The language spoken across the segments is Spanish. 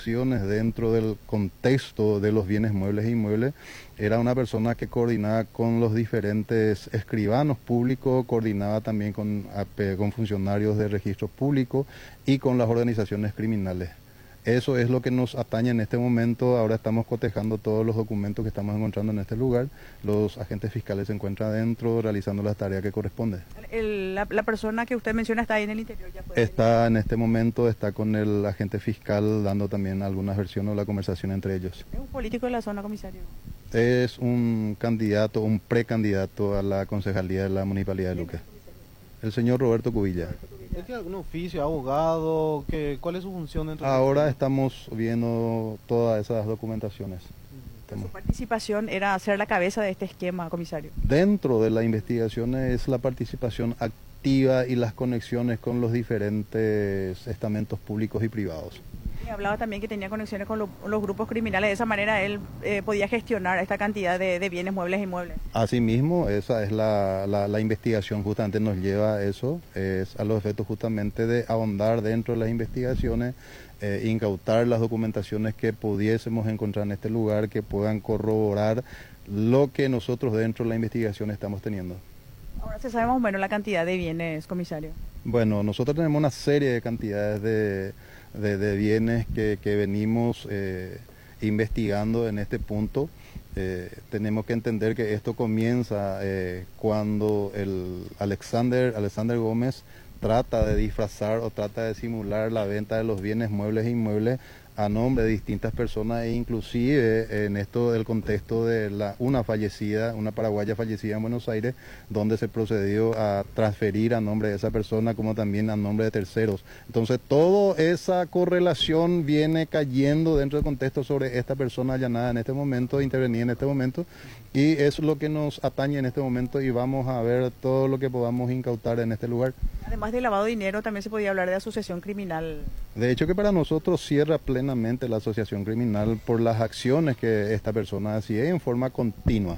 operaciones dentro del contexto de los bienes muebles e inmuebles. Era una persona que coordinaba con los diferentes escribanos públicos, coordinaba también con funcionarios de registros públicos y con las organizaciones criminales. Eso es lo que nos atañe en este momento. Ahora estamos cotejando todos los documentos que estamos encontrando en este lugar. Los agentes fiscales se encuentran adentro realizando las tareas que corresponden. La persona que usted menciona está ahí en el interior. Está en este momento, está con el agente fiscal dando también algunas versiones de la conversación entre ellos. ¿Es un político de la zona, comisario? Es un candidato, un precandidato a la concejalía de la Municipalidad de Luque. El señor Roberto Cubilla. ¿Tiene algún oficio, abogado? ¿Cuál es su función dentro de Ahora estamos viendo todas esas documentaciones. Su participación era hacer la cabeza de este esquema, comisario. Dentro de la investigación es la participación activa y las conexiones con los diferentes estamentos públicos y privados. Y hablaba también que tenía conexiones con los grupos criminales, de esa manera él podía gestionar esta cantidad de bienes muebles e inmuebles. Asimismo, esa es la investigación, justamente nos lleva a eso, es a los efectos justamente de ahondar dentro de las investigaciones, incautar las documentaciones que pudiésemos encontrar en este lugar, que puedan corroborar lo que nosotros dentro de la investigación estamos teniendo. Ahora se sabe más o menos la cantidad de bienes, comisario. Bueno, nosotros tenemos una serie de cantidades de bienes que venimos investigando en este punto. Tenemos que entender que esto comienza cuando el Alexander Gómez trata de disfrazar o trata de simular la venta de los bienes muebles e inmuebles a nombre de distintas personas, e inclusive en esto del contexto de una paraguaya fallecida en Buenos Aires, donde se procedió a transferir a nombre de esa persona como también a nombre de terceros. Entonces toda esa correlación viene cayendo dentro del contexto sobre esta persona allanada en este momento, intervenida en este momento, y es lo que nos atañe en este momento, y vamos a ver todo lo que podamos incautar en este lugar. Además de lavado de dinero, también se podía hablar de asociación criminal. De hecho que para nosotros cierra plenamente la asociación criminal por las acciones que esta persona hacía en forma continua.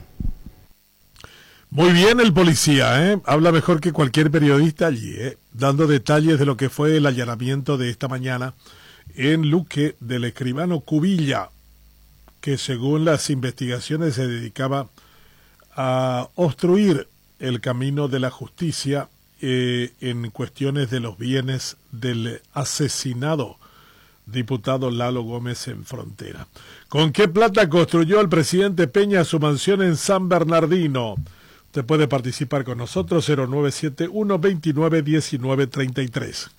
Muy bien el policía, habla mejor que cualquier periodista allí, dando detalles de lo que fue el allanamiento de esta mañana en Luque del escribano Cubilla, que según las investigaciones se dedicaba a obstruir el camino de la justicia en cuestiones de los bienes del asesinado diputado Lalo Gómez en Frontera. ¿Con qué plata construyó el presidente Peña su mansión en San Bernardino? Usted puede participar con nosotros, 0971 29 19 33.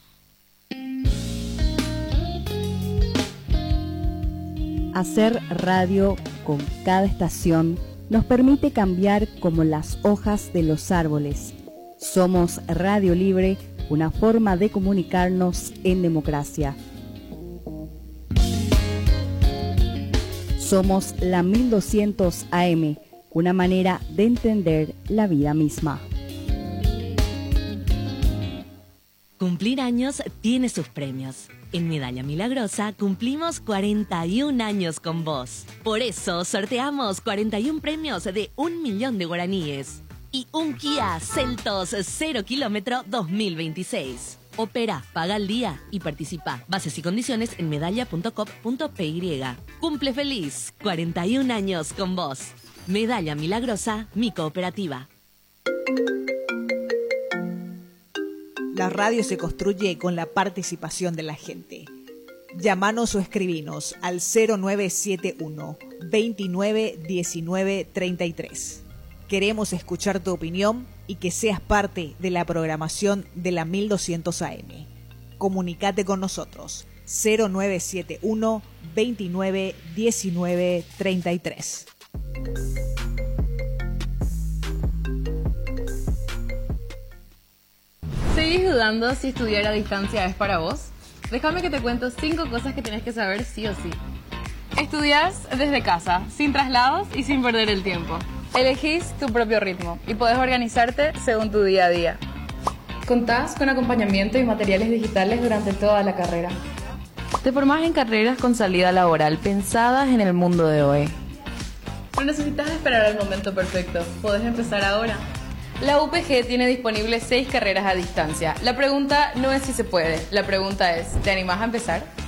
Hacer radio con cada estación nos permite cambiar como las hojas de los árboles. Somos Radio Libre, una forma de comunicarnos en democracia. Somos la 1200 AM, una manera de entender la vida misma. Cumplir años tiene sus premios. En Medalla Milagrosa cumplimos 41 años con vos. Por eso sorteamos 41 premios de 1 millón de guaraníes. Y un Kia Seltos 0 kilómetro 2026. Opera, paga al día y participa. Bases y condiciones en medalla.com.py. Cumple feliz, 41 años con vos. Medalla Milagrosa, mi cooperativa. La radio se construye con la participación de la gente. Llámanos o escribinos al 0971 29 19 33. Queremos escuchar tu opinión y que seas parte de la programación de la 1200 AM. Comunicate con nosotros 0971 29 19 33. ¿Seguís dudando si estudiar a distancia es para vos? Déjame que te cuento 5 cosas que tenés que saber sí o sí. Estudiás desde casa, sin traslados y sin perder el tiempo. Elegís tu propio ritmo y podés organizarte según tu día a día. Contás con acompañamiento y materiales digitales durante toda la carrera. Te formás en carreras con salida laboral pensadas en el mundo de hoy. No necesitas esperar al momento perfecto, podés empezar ahora. La UPG tiene disponibles 6 carreras a distancia. La pregunta no es si se puede, la pregunta es, ¿te animás a empezar?